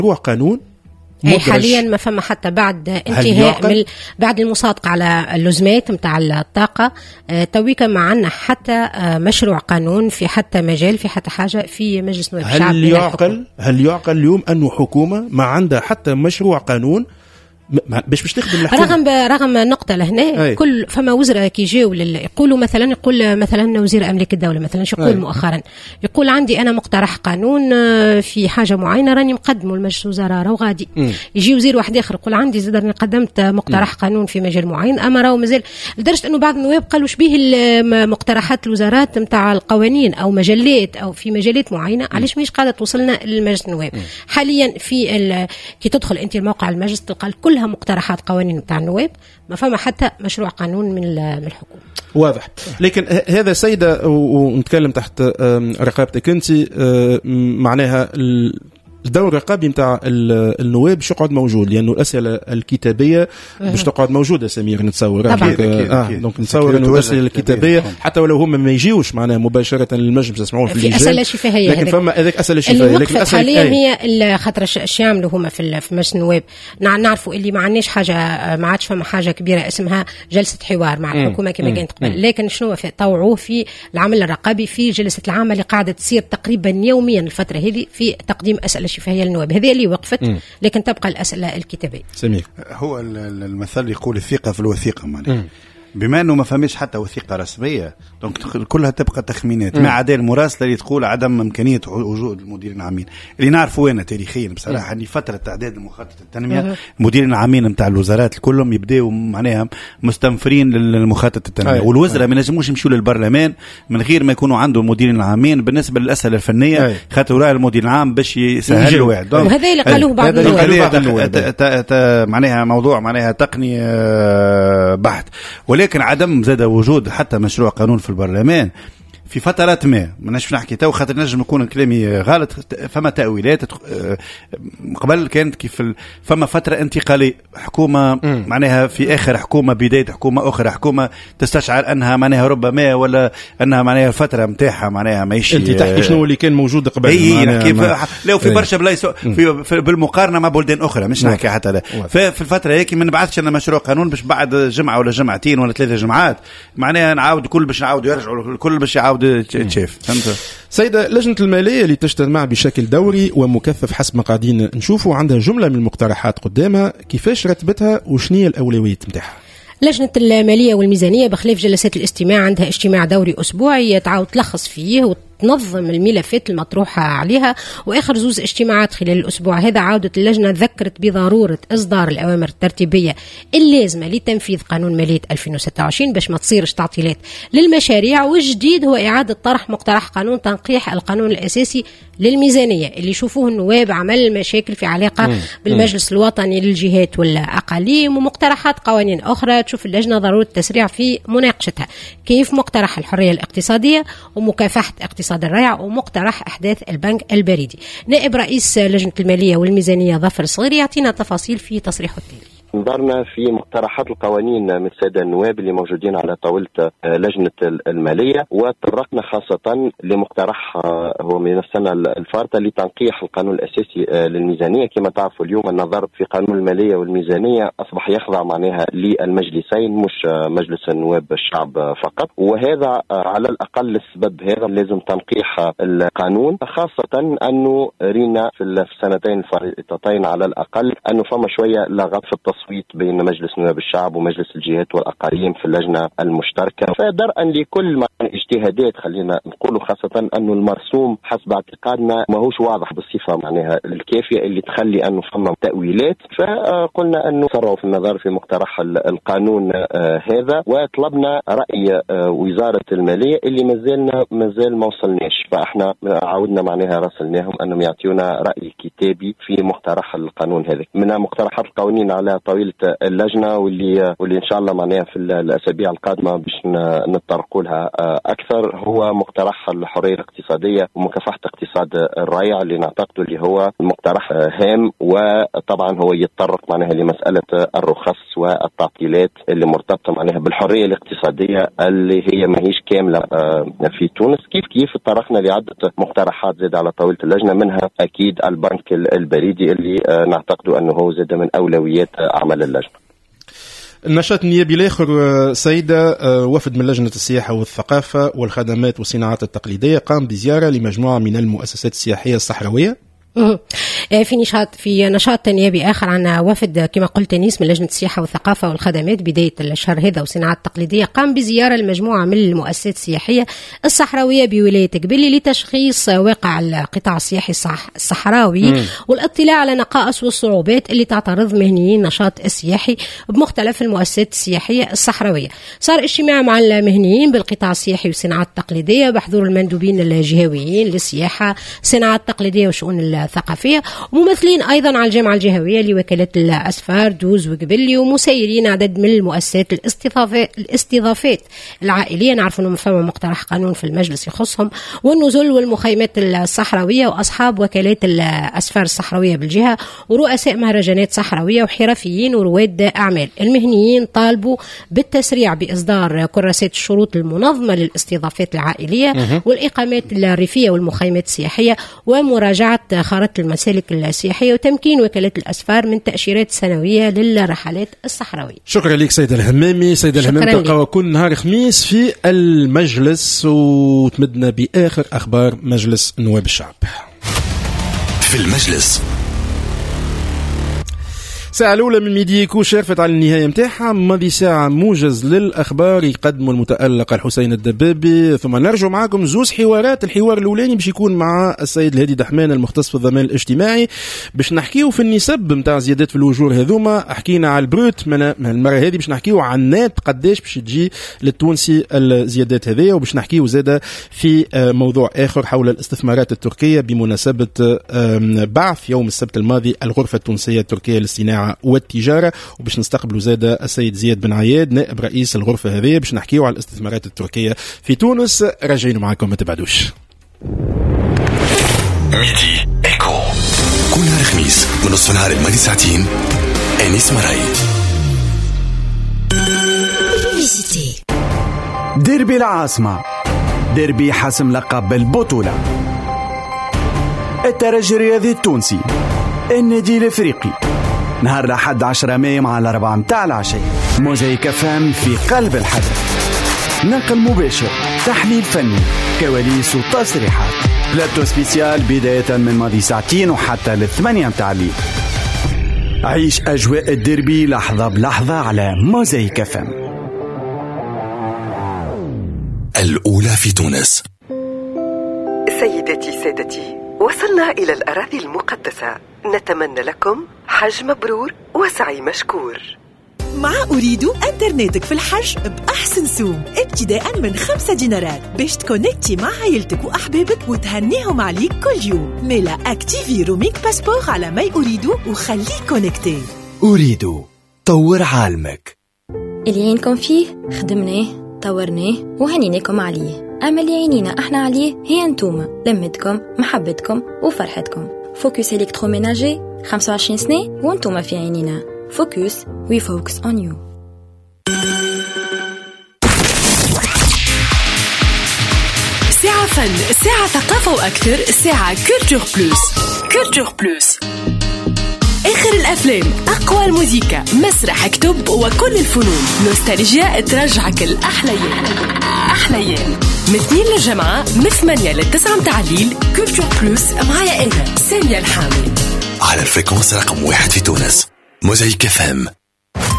مشروع قانون حاليا ما فما حتى بعد انتهاء بعد المصادقة على اللزمات متاع الطاقة تويكا ما عنا حتى مشروع قانون في حتى مجال في حتى حاجة في مجلس نواب الشعب. هل يعقل اليوم أنه حكومة ما عندها حتى مشروع قانون باش تخدم الحكومة رغم نقطة لهنا كل فما وزراء كي جاوا يقولوا مثلا وزير أملاك الدولة مثلا شو يقول مؤخرا يقول عندي أنا مقترح قانون في حاجة معينة راني مقدمه لمجلس الوزراء راهو غادي يجي وزير واحد آخر يقول عندي زاد راني قدمت مقترح قانون في مجال معين أما راهو مازال لدرجة أنه بعض النواب قالوا شبيه مقترحات الوزارات متاع القوانين أو مجلات أو في مجالات معينة علاش مش قاعدة توصلنا للمجلس النواب حاليا كي تدخل أنت الموقع المجلس تلقى كل مقترحات قوانين بتاع النواب ما فما حتى مشروع قانون من الحكومة. واضح. لكن هذا سيدة ونتكلم تحت رقابتك انت معناها الدور الرقابي نتاع النواب باش يقعد موجود لانه الاسئله الكتابيه باش تقعد موجوده سمير نتصور دونك نتصور انه الاسئله الكتابيه حتى ولو هم ما يجيوش معناها مباشره للمجلس يسمعون في اللجان اسئله شفهيه لكن فما هذيك اسئله شفهيه لكن حاليا هي خاطر اش يعملوا هما في مجلس النواب نعرفوا اللي ما عندناش حاجه ما عادش فما حاجه كبيره اسمها جلسه حوار مع الحكومه كما كانت قبل لكن شنو طوعوه في العمل الرقابي في جلسه العامه اللي قاعده تصير تقريبا يوميا الفتره هذه في تقديم اسئله شفهية للنواب هذه اللي وقفت لكن تبقى الأسئلة الكتابية. سمير هو المثل يقول الثقة في الوثيقة معناها بما انه ما فماش حتى وثيقه رسميه دونك كلها تبقى تخمينات ما عدا المراسله اللي تقول عدم امكانيه وجود المديرين العامين اللي نعرفوا انا تاريخيا بصراحه ان فتره تعداد مخطط التنميه المديرين العامين نتاع الوزارات كلهم يبداوا معناها مستنفرين للمخطط التنميه والوزراء ما ينجموش يمشوا للبرلمان من غير ما يكونوا عندهم مديرين العامين بالنسبه للاسئله الفنيه خاطر راه المدير العام باش يسهل واحد وهذا اللي قالوه بعض النواب معناها موضوع معناها تقني بحت ولكن عدم زاد وجود حتى مشروع قانون في البرلمان في فترات ما نش نحكي تو خاطر نجم يكون كلامي غلط فما تأويلات قبل كانت كيف فما فترة انتقالية حكومة معناها في آخر حكومة بداية حكومة أخرى حكومة تستشعر أنها معناها ربما ولا أنها معناها فترة متاحة معناها ما يشي أنت تحكي شنو اللي كان موجود قبل كيف لو في برشا بلايص بالمقارنة مع بلدان أخرى مش نحكي حتى لا ففي الفترة هيك ما نبعثش أنا مشروع قانون باش بعد جمعة ولا جمعتين ولا 3 جمعات معناها نعاود كل باش نعاود يرجعوا الكل باش يعاود تشيف. سيدة لجنة المالية اللي تجتمع بشكل دوري ومكثف حسب ما قاعدين نشوفوا عندها جملة من المقترحات قدامها كيفاش رتبتها وشنية الأولويات متاعها؟ لجنة المالية والميزانية بخلاف جلسات الاستماع عندها اجتماع دوري أسبوعي تعاود تلخص فيه تنظم الملفات المطروحة عليها وآخر 2 اجتماعات خلال الأسبوع هذا عودة اللجنة ذكرت بضرورة إصدار الأوامر الترتيبية اللازمة لتنفيذ قانون مالية 2026 باش ما تصيرش تعطيلات للمشاريع والجديد هو إعادة طرح مقترح قانون تنقيح القانون الأساسي للميزانية اللي يشوفوه النواب عمل مشاكل في علاقة بالمجلس الوطني للجهات والأقاليم ومقترحات قوانين أخرى تشوف اللجنة ضرورة التسريع في مناقشتها كيف مقترح الحرية الاقتصادية ومكافحة اقتصاد الريع ومقترح إحداث البنك البريدي. نائب رئيس لجنة المالية والميزانية ظفر الصغير يعطينا تفاصيل في تصريحه التالي. نظرنا في مقترحات القوانين من السادة النواب اللي موجودين على طاولة لجنة المالية وتطرقنا خاصة لمقترح هو من السنة الفارطة لتنقيح القانون الأساسي للميزانية. كما تعرفوا اليوم النظر في قانون المالية والميزانية أصبح يخضع معناها للمجلسين مش مجلس النواب الشعب فقط وهذا على الأقل السبب هذا لازم تنقيح القانون خاصة أنه رينا في السنتين الفارطتين على الأقل أنه فما شوية لغط في التصويت بين مجلس نواب الشعب ومجلس الجهات والأقاليم في اللجنة المشتركة فدرءا لكل اجتهادات خلينا نقولوا خاصة أنه المرسوم حسب اعتقادنا ما هوش واضح بالصفة معناها الكافية اللي تخلي أنه فما تأويلات فقلنا أنه سرعوا في النظر في مقترح القانون هذا وطلبنا رأي وزارة المالية اللي مازال ما وصلناش فاحنا عاودنا معناها راسلناهم أنهم يعطيونا رأي كتابي في مقترح القانون هذا من مقترحات القوانين على طاولة اللجنة واللي إن شاء الله معناها في الأسابيع القادمة باش نتطرقوا لها أكثر، هو مقترح الحرية الاقتصادية ومكافحة اقتصاد الريع، اللي نعتقد اللي هو مقترح هام، وطبعا هو يتطرق معناها لمسألة الرخص والتعطيلات اللي مرتبطة معناها بالحرية الاقتصادية اللي هي ماهيش كاملة في تونس. كيف تطرقنا لعدة مقترحات زاد على طاولة اللجنة، منها أكيد البنك البريدي اللي نعتقد أنه زاد من أولويات عمل اللجنة. النشاط النيابي الآخر سيدة، وفد من لجنة السياحة والثقافة والخدمات والصناعات التقليدية قام بزيارة لمجموعة من المؤسسات السياحية الصحراوية. في نشاط نيابي آخر عن وفد كما قلت نيس من لجنة السياحة والثقافة والخدمات بداية الشهر هذا والصناعات التقليدية، قام بزيارة لمجموعة من المؤسسات السياحية الصحراوية بولاية قبلي لتشخيص واقع القطاع السياحي الصحراوي والاطلاع على نقائص والصعوبات اللي تعترض مهنيين النشاط السياحي بمختلف المؤسسات السياحية الصحراوية. صار اجتماع مع المهنيين بالقطاع السياحي والصناعات التقليدية بحضور المندوبين الجهويين للسياحة، الصناعات التقليدية وشؤون الثقافية، وممثلين أيضا على الجامعة الجهوية لوكالة الأسفار دوز وقبلي، ومسيرين عدد من المؤسسات الاستضافات العائلية. نعرف أنه فما مقترح قانون في المجلس يخصهم، والنزل والمخيمات الصحراوية، وأصحاب وكالات الأسفار الصحراوية بالجهة، ورؤساء مهرجانات صحراوية، وحرفيين ورواد أعمال. المهنيين طالبوا بالتسريع بإصدار كراسات الشروط المنظمة للاستضافات العائلية والإقامات الريفية والمخيمات السياحية، ومراجعة خارطة المسالك السياحية، وتمكين وكالة الأسفار من تأشيرات سنوية للرحلات الصحراوية. شكرا لك سيدة الهمامي. سيدة الهمامي تلقاو كل نهار خميس في المجلس، وتمدنا بآخر أخبار مجلس نواب الشعب. في المجلس الساعة الأولى من ميديكو شرفت على النهاية متاعها. ماضي ساعة موجز للأخبار يقدموا المتألق الحسين الدبابي، ثم نرجع معاكم زوز حوارات. الحوار الأولاني باش يكون مع السيد الهادي دحمان المختص في الضمان الاجتماعي، باش نحكيو في النسب متاع زيادات في الأجور هذوما. حكينا على البروت، المرة هذه باش نحكيو على النات قداش باش تجي للتونسي الزيادات هذه، وباش نحكيو زادة في موضوع آخر حول الاستثمارات التركية بمناسبة بعث يوم السبت الماضي الغرفة التونسية التركية للصناعة والتجارة، وباش نستقبلوا زادة السيد زياد بن عياد نائب رئيس الغرفة هذه، باش نحكيوا على الاستثمارات التركية في تونس. راجعين معكم، ما تبعدوش. ميدي إيكو كل نهار خميس من نصف نهار الماضي ساعتين. أنيس مرايد. ديربي العاصمة، ديربي حسم لقب البطولة. الترجي الرياضي التونسي، النادي الافريقي، نهار الأحد 10 مايو مع 4 متاع العشية. موزايك فام في قلب الحدث، نقل مباشر، تحليل فني، كواليس وتصريحات، بلاتو سبيسيال بداية من ماضي ساعتين وحتى 8 متاع الليل. عيش أجواء الديربي لحظة بلحظة على موزايك فام. الأولى في تونس. سيدتي سادتي، وصلنا إلى الأراضي المقدسة، نتمنى لكم حج مبرور وسعي مشكور. مع أريد أنترنتك في الحج بأحسن سوم ابتداء من 5 دينارات باش تكونكتي مع عائلتك وأحبابك وتهنيهم عليك كل يوم. ميلا أكتيفي روميك باسبور على ماي أريد وخليك كونكتي. أريد طور عالمك. اللي عينكم فيه خدمناه طورناه وهنيناكم عليه. أما اللي عينينا احنا عليه هي انتوما، لمتكم محبتكم وفرحتكم. فوكس إلكتروميناجي 25 سنة وانتوما في عينينا. فوكس we focus on you. ساعة فن، ساعة ثقافة وأكثر، ساعة كولتور بلوس. كولتور بلوس، آخر الأفلام، أقوى الموسيقى، مسرح، كتب وكل الفنون. نوستالجيا ترجعك الأحليان. أحليان من 2 للجمعة، من 8 ل9 متاع الليل. كولتور بلوس معايا أنا سامية الحامل على الفريكونس رقم 1 في تونس. موزايك فام.